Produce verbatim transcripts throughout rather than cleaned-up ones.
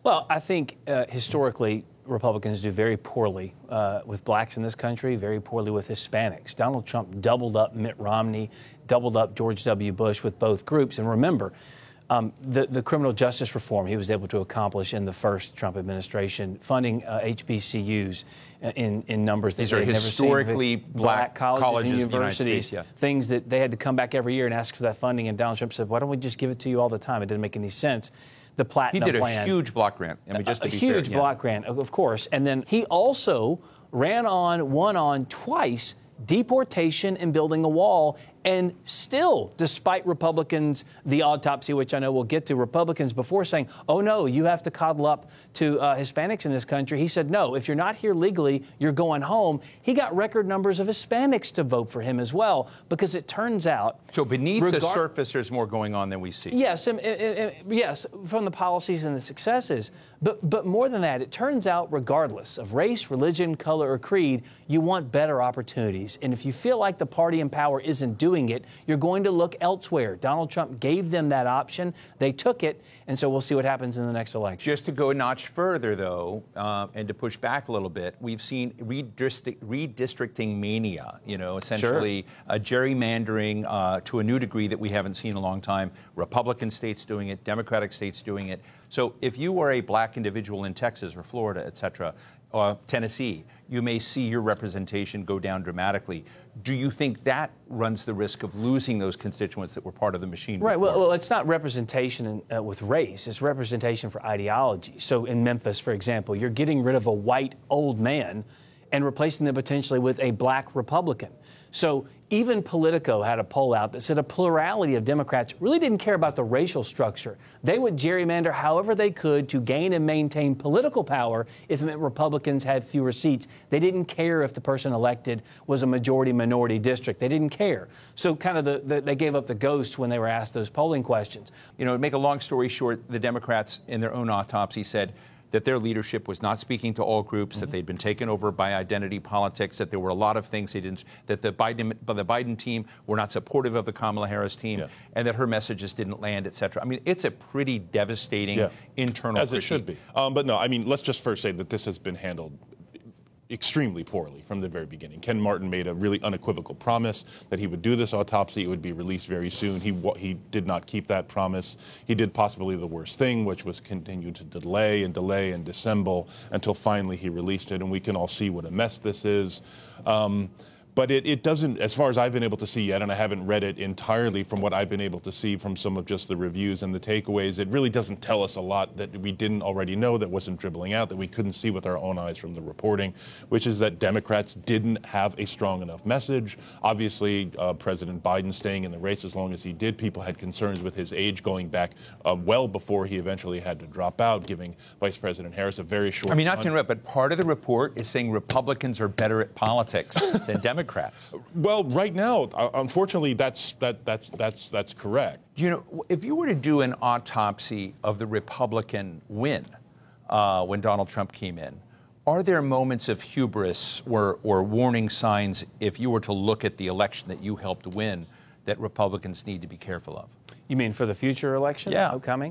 Well, I think uh, historically, Republicans do very poorly uh, with blacks in this country, very poorly with Hispanics. Donald Trump doubled up Mitt Romney, doubled up George W. Bush with both groups. And remember, um, the, the criminal justice reform he was able to accomplish in the first Trump administration, funding uh, H B C Us in, in numbers that These they are had never historically seen. Black, black colleges, colleges and in the United universities, States, yeah. things that they had to come back every year and ask for that funding. And Donald Trump said, why don't we just give it to you all the time? It didn't make any sense. The Platinum He did a plan, huge block grant. I mean, just to a be huge fair, yeah. block grant, of course. And then he also ran on, won on twice deportation and building a wall. And still, despite Republicans, the autopsy, which I know we'll get to, Republicans before saying, oh, no, you have to coddle up to uh, Hispanics in this country. He said, no, if you're not here legally, you're going home. He got record numbers of Hispanics to vote for him as well, because it turns out. So beneath regard- the surface, there's more going on than we see. Yes, and, and, and, yes, from the policies and the successes. But, but more than that, it turns out, regardless of race, religion, color, or creed, you want better opportunities. And if you feel like the party in power isn't doing it, you're going to look elsewhere. Donald Trump gave them that option. They took it, and so we'll see what happens in the next election. Just to go a notch further, though, uh, and to push back a little bit, we've seen redistrict- redistricting mania, you know, essentially Sure. uh, gerrymandering uh, to a new degree that we haven't seen in a long time. Republican states doing it, Democratic states doing it. So if you are a black individual in Texas or Florida, et cetera, uh, Tennessee, you may see your representation go down dramatically. Do you think that runs the risk of losing those constituents that were part of the machine Right. before? Well, well, it's not representation in, uh, with race. It's representation for ideology. So in Memphis, for example, you're getting rid of a white old man and replacing them potentially with a black Republican. So even Politico had a poll out that said a plurality of Democrats really didn't care about the racial structure. They would gerrymander however they could to gain and maintain political power if it meant Republicans had fewer seats. They didn't care if the person elected was a majority-minority district. They didn't care. So kind of the, the, they gave up the ghost when they were asked those polling questions. You know, to make a long story short, the Democrats in their own autopsy said that their leadership was not speaking to all groups, mm-hmm. that they'd been taken over by identity politics, that there were a lot of things they didn't, that the Biden, the Biden team were not supportive of the Kamala Harris team, yeah. and that her messages didn't land, et cetera. I mean, it's a pretty devastating yeah. internal As critique. it should be. Um, but no, I mean, let's just first say that this has been handled extremely poorly from the very beginning. Ken Martin made a really unequivocal promise that he would do this autopsy. It would be released very soon. He he did not keep that promise. He did possibly the worst thing, which was continue to delay and delay and dissemble until finally he released it. And we can all see what a mess this is. Um, But it, it doesn't, as far as I've been able to see yet, and I haven't read it entirely from what I've been able to see from some of just the reviews and the takeaways, it really doesn't tell us a lot that we didn't already know, that wasn't dribbling out, that we couldn't see with our own eyes from the reporting, which is that Democrats didn't have a strong enough message. Obviously, uh, President Biden staying in the race as long as he did, people had concerns with his age going back uh, well before he eventually had to drop out, giving Vice President Harris a very short I mean, not to time. interrupt, but part of the report is saying Republicans are better at politics than Democrats. Democrats. Well, right now, uh, unfortunately, that's that that's that's that's correct. You know, if you were to do an autopsy of the Republican win uh, when Donald Trump came in, are there moments of hubris or or warning signs if you were to look at the election that you helped win that Republicans need to be careful of? You mean for the future election? Yeah. Upcoming?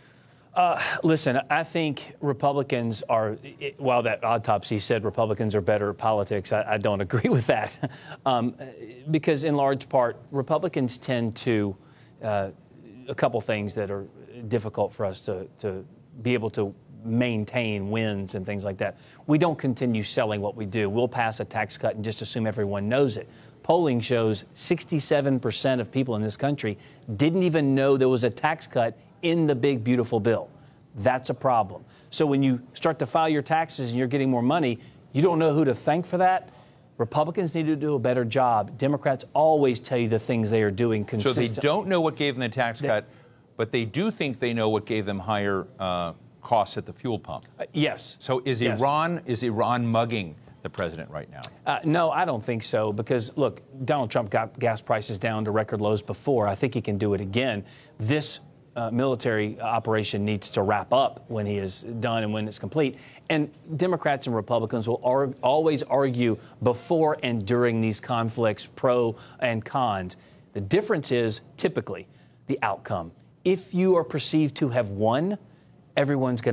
Uh, listen, I think Republicans are, it, while that autopsy said Republicans are better at politics, I, I don't agree with that. um, because in large part, Republicans tend to, uh, a couple things that are difficult for us to, to be able to maintain wins and things like that. We don't continue selling what we do. We'll pass a tax cut and just assume everyone knows it. Polling shows sixty-seven percent of people in this country didn't even know there was a tax cut in the big, beautiful bill. That's a problem. So when you start to file your taxes and you're getting more money, you don't know who to thank for that. Republicans need to do a better job. Democrats always tell you the things they are doing consistently. So they don't know what gave them the tax they, cut, but they do think they know what gave them higher uh, costs at the fuel pump. Uh, yes. So is yes. Iran is Iran mugging the president right now? Uh, no, I don't think so, because, look, Donald Trump got gas prices down to record lows before. I think he can do it again. This Uh, military operation needs to wrap up when he is done and when it's complete. And Democrats and Republicans will ar- always argue before and during these conflicts, pro and cons. The difference is typically the outcome. If you are perceived to have won, everyone's going to